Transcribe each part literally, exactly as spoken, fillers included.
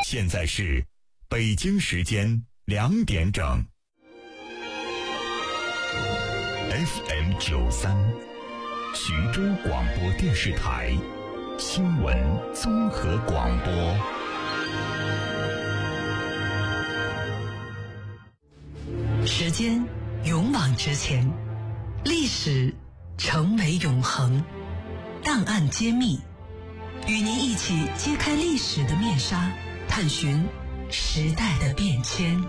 现在是北京时间两点整。F M 九三，徐州广播电视台新闻综合广播。 时间勇往直前，历史成为永恒，档案揭秘，与您一起揭开历史的面纱，探寻时代的变迁。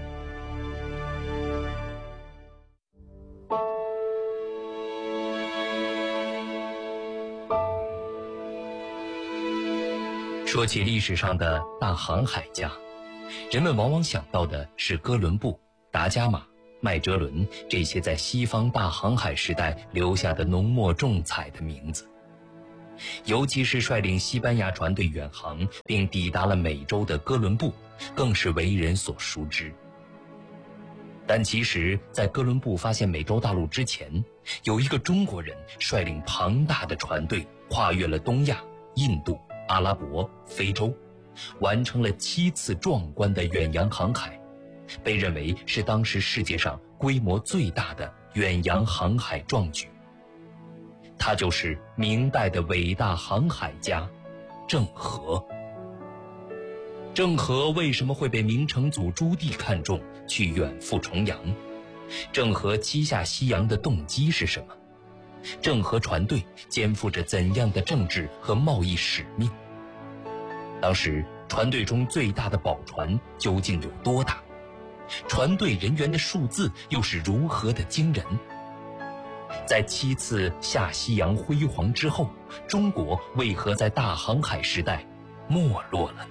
说起历史上的大航海家，人们往往想到的是哥伦布、达伽马、麦哲伦这些在西方大航海时代留下的浓墨重彩的名字，尤其是率领西班牙船队远航并抵达了美洲的哥伦布，更是为人所熟知。但其实在哥伦布发现美洲大陆之前，有一个中国人率领庞大的船队跨越了东亚、印度、阿拉伯、非洲，完成了七次壮观的远洋航海，被认为是当时世界上规模最大的远洋航海壮举。他就是明代的伟大航海家郑和。郑和为什么会被明成祖朱棣看中，去远赴重洋？郑和七下西洋的动机是什么？郑和船队肩负着怎样的政治和贸易使命？当时船队中最大的宝船究竟有多大？船队人员的数字又是如何的惊人？在七次下西洋辉煌之后，中国为何在大航海时代没落了呢？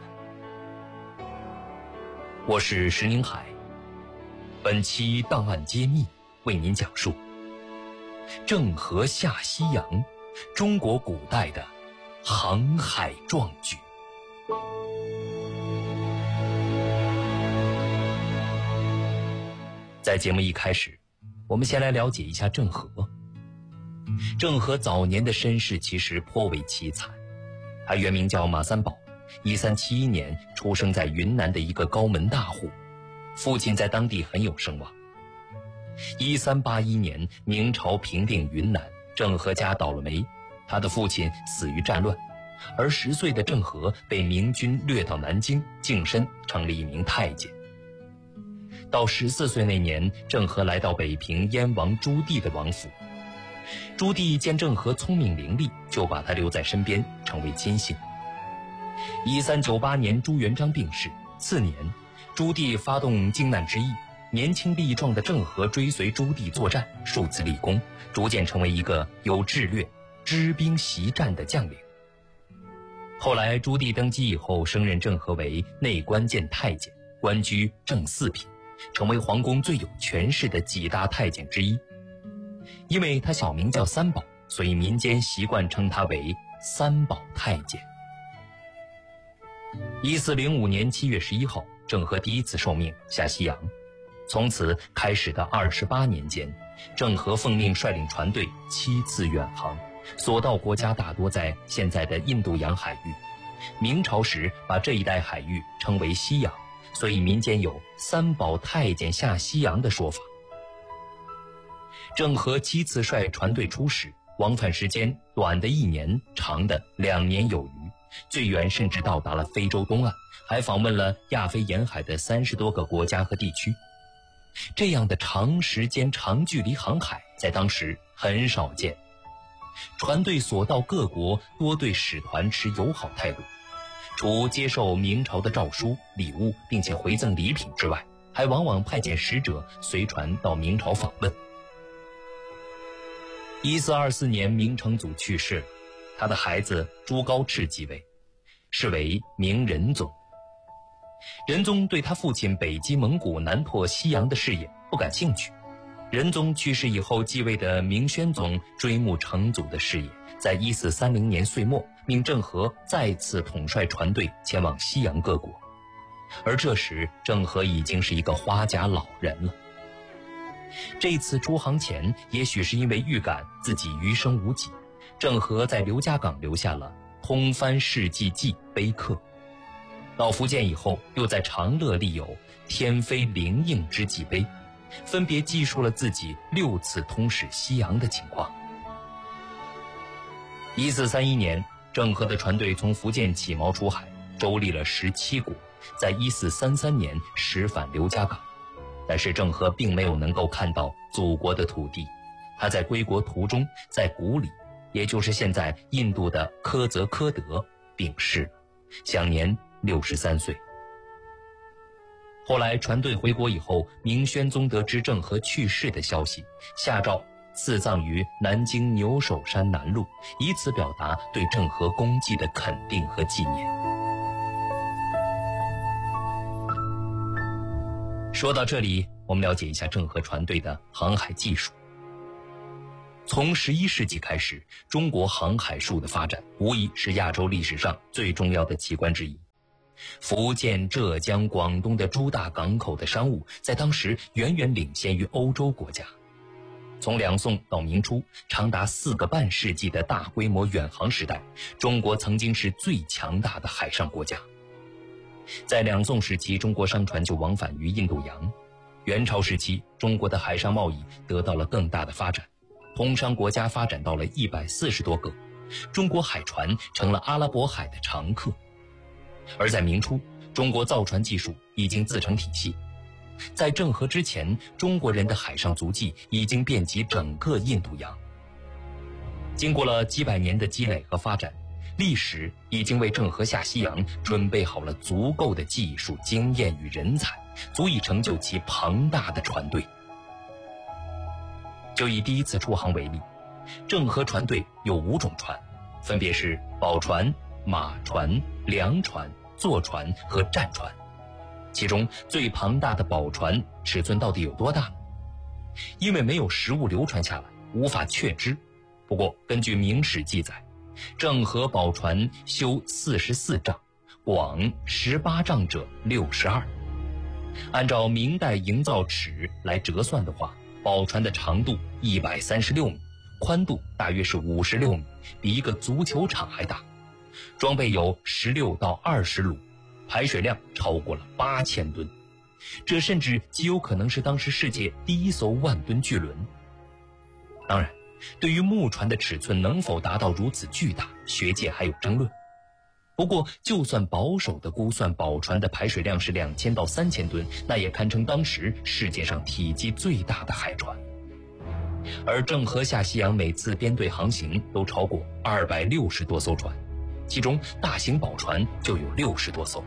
我是石宁海，本期档案揭秘为您讲述郑和下西洋，中国古代的航海壮举。在节目一开始，我们先来了解一下郑和。郑和早年的身世其实颇为凄惨，他原名叫马三宝，一三七一年出生在云南的一个高门大户，父亲在当地很有声望。一三八一年，明朝平定云南，郑和家倒了霉，他的父亲死于战乱，而十岁的郑和被明军掠到南京，晋升成了一名太监。到十四岁那年，郑和来到北平燕王朱棣的王府。朱棣见郑和聪明伶俐，就把他留在身边，成为亲信。一三九八年，朱元璋病逝，次年，朱棣发动靖难之役，年轻力壮的郑和追随朱棣作战，数次立功，逐渐成为一个有智略、知兵习战的将领。后来朱棣登基以后，升任郑和为内官监太监，官居正四品，成为皇宫最有权势的几大太监之一。因为他小名叫三宝，所以民间习惯称他为三宝太监。一四零五年七月十一号，郑和第一次受命下西洋。从此开始的二十八年间，郑和奉命率领船队七次远航，所到国家大多在现在的印度洋海域。明朝时把这一带海域称为西洋，所以民间有三宝太监下西洋的说法。郑和七次率船队出使，往返时间短的一年，长的两年有余，最远甚至到达了非洲东岸，还访问了亚非沿海的三十多个国家和地区。这样的长时间长距离航海在当时很少见。船队所到各国多对使团持友好态度，除接受明朝的诏书礼物并且回赠礼品之外，还往往派遣使者随船到明朝访问。一四二四年，明成祖去世了，他的孩子朱高炽继位，是为明仁宗。仁宗对他父亲北击蒙古、南拓西洋的事业不感兴趣。仁宗去世以后，继位的明宣宗追慕成祖的事业，在一四三零年岁末，命郑和再次统帅船队前往西洋各国。而这时，郑和已经是一个花甲老人了。这次出航前，也许是因为预感自己余生无几，郑和在刘家港留下了《通番事迹记》碑刻。 到福建以后，又在长乐立有天飞灵应之纪碑，分别记述了自己六次通使西洋的情况。一四三一年，郑和的船队从福建起锚出海，游历了十七国，在一四三三年驶返刘家港。但是郑和并没有能够看到祖国的土地，他在归国途中，在古里，也就是现在印度的科泽科德病逝，享年六十三岁。后来船队回国以后，明宣宗得知郑和去世的消息，下诏赐葬于南京牛首山南麓，以此表达对郑和功绩的肯定和纪念。说到这里，我们了解一下郑和船队的航海技术。从十一世纪开始，中国航海术的发展无疑是亚洲历史上最重要的奇观之一。福建、浙江、广东的诸大港口的商务在当时远远领先于欧洲国家。从两宋到明初，长达四个半世纪的大规模远航时代，中国曾经是最强大的海上国家。在两宋时期，中国商船就往返于印度洋。元朝时期，中国的海上贸易得到了更大的发展，通商国家发展到了一百四十多个，中国海船成了阿拉伯海的常客。而在明初，中国造船技术已经自成体系。在郑和之前，中国人的海上足迹已经遍及整个印度洋。经过了几百年的积累和发展，历史已经为郑和下西洋准备好了足够的技术、经验与人才，足以成就其庞大的船队。就以第一次出航为例，郑和船队有五种船，分别是宝船、马船、粮船、坐船和战船。其中最庞大的宝船尺寸到底有多大呢？因为没有实物流传下来，无法确知。不过根据明史记载，郑和宝船修四十四丈，广十八丈者六十二。按照明代营造尺来折算的话，宝船的长度一百三十六米，宽度大约是五十六米，比一个足球场还大。装备有十六到二十橹，排水量超过了八千吨，这甚至极有可能是当时世界第一艘万吨巨轮。当然，对于木船的尺寸能否达到如此巨大，学界还有争论。不过就算保守的估算宝船的排水量是两千到三千吨，那也堪称当时世界上体积最大的海船。而郑和下西洋每次编队航行都超过二百六十多艘船，其中大型宝船就有六十多艘。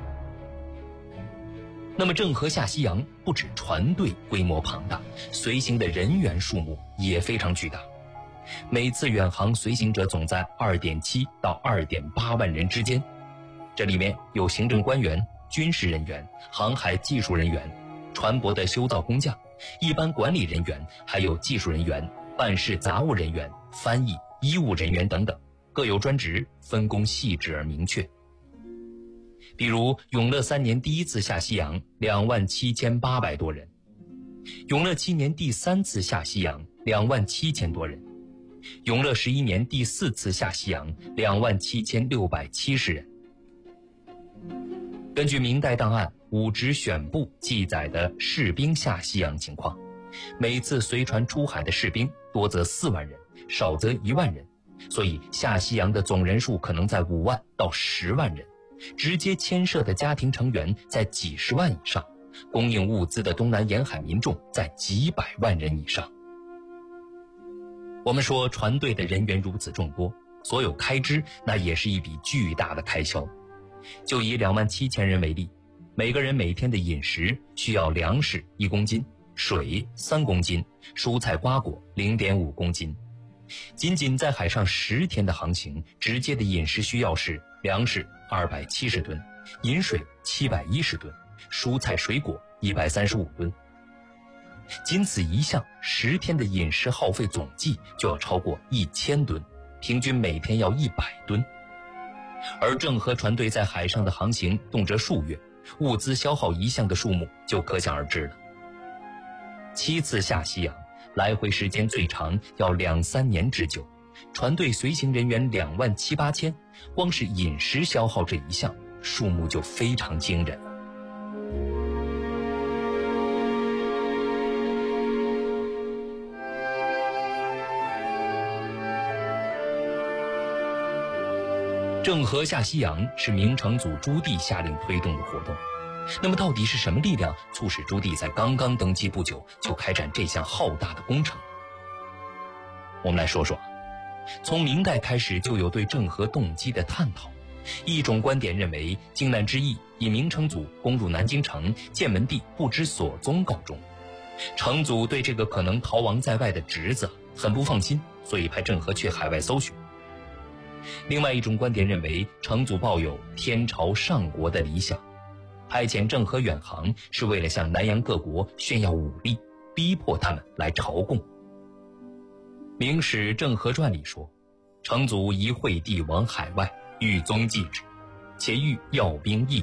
那么郑和下西洋不止船队规模庞大，随行的人员数目也非常巨大。每次远航随行者总在 二点七 到 二点八 万人之间，这里面有行政官员、军事人员、航海技术人员、船舶的修造工匠、一般管理人员，还有技术人员、办事杂务人员、翻译、医务人员等等，各有专职，分工细致而明确。比如永乐三年第一次下西洋，两万七千八百多人；永乐七年第三次下西洋，两万七千多人；永乐十一年第四次下西洋，两万七千六百七十人。根据明代档案《武职选部》记载的士兵下西洋情况，每次随船出海的士兵多则四万人，少则一万人，所以下西洋的总人数可能在五万到十万人，直接牵涉的家庭成员在几十万以上，供应物资的东南沿海民众在几百万人以上。我们说船队的人员如此众多，所有开支那也是一笔巨大的开销。就以两万七千人为例，每个人每天的饮食需要粮食一公斤，水三公斤，蔬菜瓜果零点五公斤。仅仅在海上十天的航行，直接的饮食需要是粮食二百七十吨，饮水七百一十吨，蔬菜水果一百三十五吨。仅此一项，十天的饮食耗费总计就要超过一千吨，平均每天要一百吨。而郑和船队在海上的航行动辄数月，物资消耗一项的数目就可想而知了。七次下西洋，来回时间最长要两三年之久，船队随行人员两万七八千，光是饮食消耗这一项数目就非常惊人了。郑和下西洋是明成祖朱棣下令推动的活动，那么到底是什么力量促使朱棣在刚刚登基不久就开展这项浩大的工程？我们来说说，从明代开始就有对郑和动机的探讨。一种观点认为，靖难之役以明成祖攻入南京城，建文帝不知所踪告终。成祖对这个可能逃亡在外的侄子很不放心，所以派郑和去海外搜寻。另外一种观点认为，成祖抱有天朝上国的理想，派遣郑和远航是为了向南洋各国炫耀武力，逼迫他们来朝贡。《明史·郑和传》里说，成祖疑惠帝往海外，欲宗继之，且欲要兵议